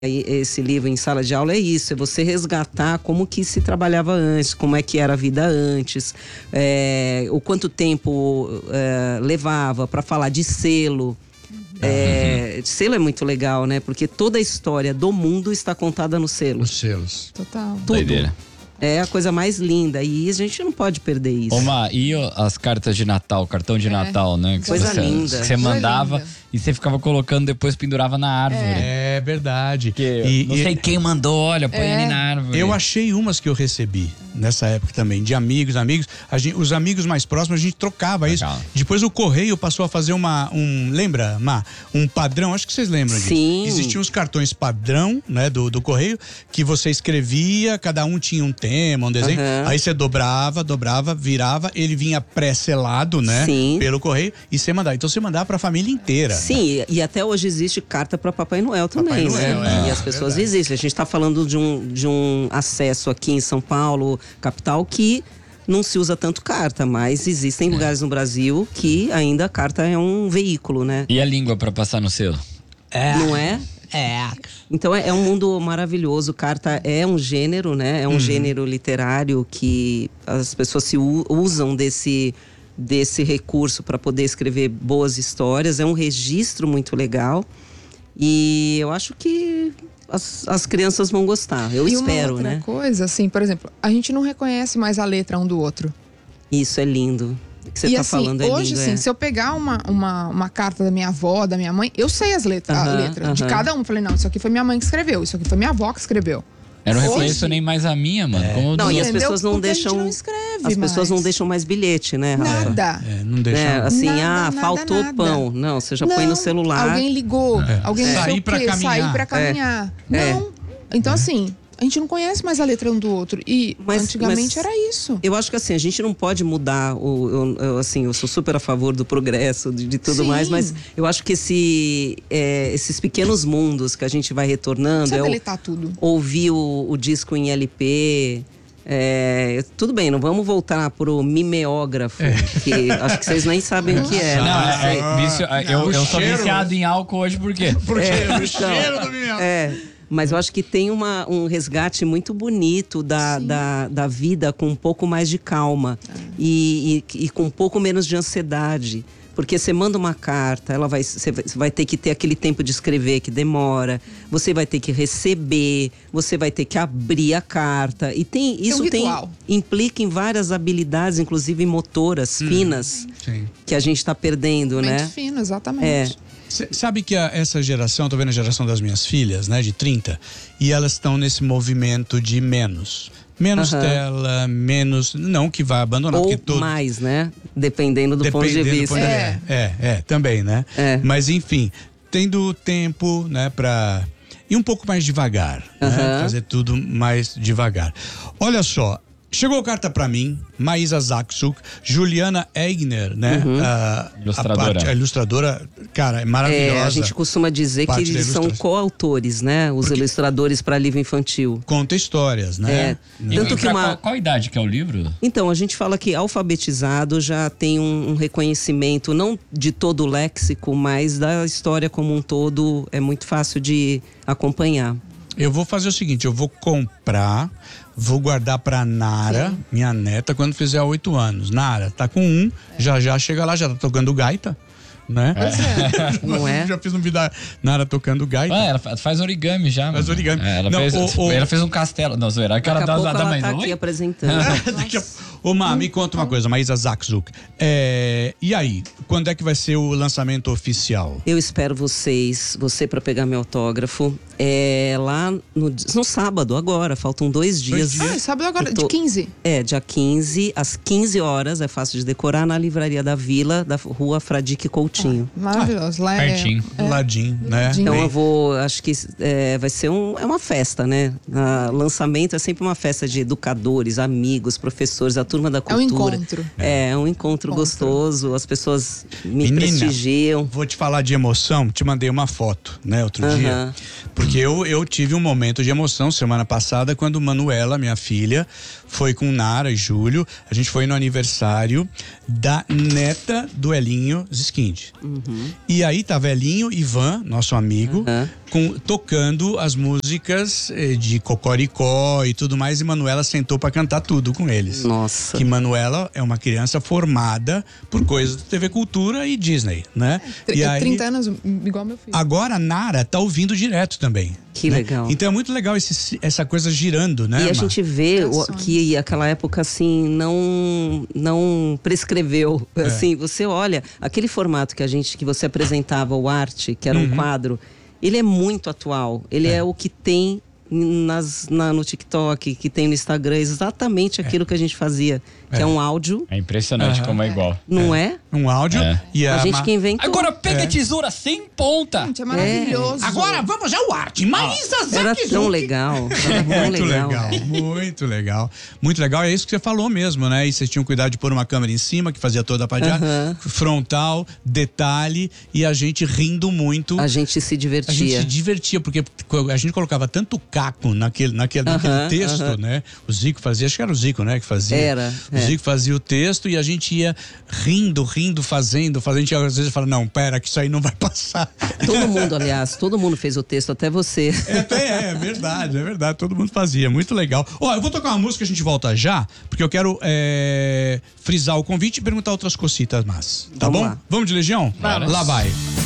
esse livro em sala de aula é isso, é você resgatar como que se trabalhava antes, como é que era a vida antes, o quanto tempo levava para falar de selo. Selo é muito legal, né? Porque toda a história do mundo está contada no selo. Os selos. Total. Tudo. Doideira. É a coisa mais linda e a gente não pode perder isso. E as cartas de Natal, cartão de Natal, né? Que Coisa linda. Que você mandava linda. e você ficava colocando, depois pendurava na árvore. É verdade. Não sei quem mandou, olha, põe ali na árvore. Eu achei umas que eu recebi nessa época também, de amigos. Os amigos mais próximos, a gente trocava isso. Depois o correio passou a fazer lembra, Má? Um padrão, acho que vocês lembram disso. Sim. Existiam os cartões padrão, né, do correio, que você escrevia, cada um tinha um tema, um desenho. Aí você dobrava, virava, ele vinha pré-selado, né? Sim. Pelo correio, e você mandava. Então você mandava pra família inteira. Sim, e até hoje existe carta para Papai Noel também, Papai Noel, né? E as pessoas existem. A gente está falando de um acesso aqui em São Paulo, capital, que não se usa tanto carta, mas existem lugares no Brasil que ainda a carta é um veículo, né? E a língua pra passar no selo? Não é? Então é um mundo maravilhoso. Carta é um gênero, né? É um gênero literário que as pessoas se usam desse recurso para poder escrever boas histórias. É um registro muito legal e eu acho que as crianças vão gostar. Eu espero, uma né? outra coisa, assim, por exemplo, a gente não reconhece mais a letra um do outro. Isso é lindo. O que você tá falando é lindo. Hoje, assim, se eu pegar uma carta da minha avó, da minha mãe, eu sei a letra de cada um. Falei, não, isso aqui foi minha mãe que escreveu, isso aqui foi minha avó que escreveu. Eu não reconheço nem mais a minha, mano. Como Não, e as Entendeu? pessoas não Porque a deixam. gente não escreve as pessoas mais. não deixam mais bilhete, né, Rafa? Nada. Não deixa. Né? Assim, Nada, faltou nada. pão. Não, você já põe no celular. Alguém ligou, alguém não sei Sair o pra quê, caminhar. sair pra caminhar. Não. Então, assim, a gente não conhece mais a letra um do outro. E antigamente era isso. Eu acho que assim, a gente não pode mudar eu sou super a favor do progresso, de tudo mais, mas eu acho que esses pequenos mundos que a gente vai retornando. Precisa deletar tudo. Ouvir o disco em LP. Tudo bem, não vamos voltar pro mimeógrafo, que acho que vocês nem sabem o que é. Eu sou viciado em álcool hoje, por quê? Porque o cheiro do menino. Mas eu acho que tem um resgate muito bonito da vida com um pouco mais de calma e com um pouco menos de ansiedade. Porque você manda uma carta, você vai ter que ter aquele tempo de escrever que demora, você vai ter que receber, você vai ter que abrir a carta. E isso implica em várias habilidades, inclusive motoras finas, que a gente está perdendo, né? Muito fino, exatamente. Sabe que essa geração, tô vendo a geração das minhas filhas, né, de 30, e elas estão nesse movimento de menos tela, menos, não que vai abandonar. Ou porque mais, né? Dependendo do ponto de vista. Também, né? Mas enfim, tendo tempo, né, pra ir um pouco mais devagar, né? Fazer tudo mais devagar. Olha só, chegou carta pra mim, Maísa Zakçuk, Juliana Egner, né? A ilustradora, cara, é maravilhosa. A gente costuma dizer que eles são coautores, né? Os ilustradores para livro infantil. Conta histórias, né? Tanto que qual idade que é o livro? Então, a gente fala que alfabetizado já tem um reconhecimento, não de todo o léxico, mas da história como um todo, é muito fácil de acompanhar. Eu vou fazer o seguinte, eu vou comprar, vou guardar pra Nara, minha neta, quando fizer 8 anos. Nara, tá com 1, já chega lá, já tá tocando gaita, né? Não é? Já fiz um vídeo da Nara tocando gaita. Ela faz origami já. Faz origami. Ela fez um castelo. Não, zoeira, a cara da mãe. Ela tá aqui apresentando. Ô, Má, me conta uma coisa, Maísa Zakçuk. E aí, quando é que vai ser o lançamento oficial? Eu espero você para pegar meu autógrafo. Lá no sábado, agora, faltam 2 dias. Sábado agora, de 15. Dia 15, às 15 horas, é fácil de decorar, na Livraria da Vila, da rua Fradique Coutinho. Maravilhoso, lá pertinho. Ladinho, né? Então acho que vai ser uma festa, né? Lançamento é sempre uma festa de educadores, amigos, professores, a turma da cultura. É um encontro. É um encontro gostoso, as pessoas me prestigiam. Vou te falar de emoção, te mandei uma foto, né, outro dia. Porque eu tive um momento de emoção semana passada quando Manuela, minha filha, foi com Nara e Júlio. A gente foi no aniversário da neta do Elinho Ziskind. E aí tava Elinho, Ivan, nosso amigo, tocando as músicas de Cocoricó e tudo mais, e Manuela sentou pra cantar tudo com eles. Nossa. Que Manuela é uma criança formada por coisas da TV Cultura e Disney, né? E aí, 30 anos, igual meu filho. agora a Nara tá ouvindo direto também. Que legal. Então é muito legal essa coisa girando, né? E a gente vê que aquela época, assim, não prescreveu. Assim, você olha, aquele formato que você apresentava, o Arte, que era um quadro, ele é muito atual. Ele é o que tem no TikTok, que tem no Instagram, exatamente aquilo que a gente fazia, que é um áudio. É impressionante como é igual. Não é? Um áudio. E a gente que inventou. Agora pega a tesoura sem ponta. Gente, é maravilhoso. Agora vamos ao arte. Maísa Era tão legal. Era muito legal. Muito legal. Muito legal. É isso que você falou mesmo, né? E vocês tinham cuidado de pôr uma câmera em cima, que fazia toda a parte frontal, detalhe, e a gente rindo muito. A gente se divertia. A gente se divertia, porque a gente colocava tanto caco naquele texto, né? O Zico fazia, acho que era o Zico, né? Que fazia. O Zico fazia o texto e a gente ia rindo, fazendo. A gente às vezes fala, não, pera, que isso aí não vai passar. Todo mundo fez o texto, até você. É verdade. Todo mundo fazia, muito legal. Ó, eu vou tocar uma música, a gente volta já, porque eu quero frisar o convite e perguntar outras cositas, mas tá bom? Vamos de Legião? Vamos. Lá vai.